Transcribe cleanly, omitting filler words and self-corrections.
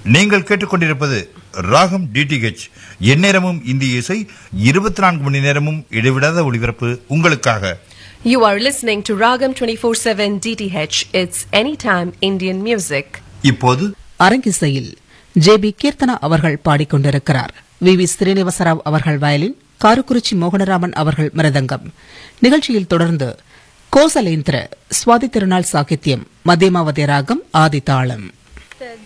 நீங்கள் கேட்டுக்கொண்டிருப்பது ராகம் டிடிஹெச். எந்நேரமும் இந்திய இசை, 24 மணி நேரமும் இடைவிடாத ஒளிபரப்பு உங்களுக்காக. You are listening to Ragam 24/7 DTH. It's anytime Indian music. இப்போது அரங்கிசையில் ஜே.பி. கீர்த்தனா அவர்கள் பாடிக்கொண்டிருக்கிறார். வி. ஸ்ரீனிவாசராவ் அவர்கள் வயலின், காரக்குறிச்சி மோகனராமன் அவர்கள் மிருதங்கம். நிகழ்ச்சியில் தொடர்ந்து கோசலேந்திர, சுவாதி திருநாள் சாகித்யம், மத்தியமாவதி ராகம், ஆதி தாளம்.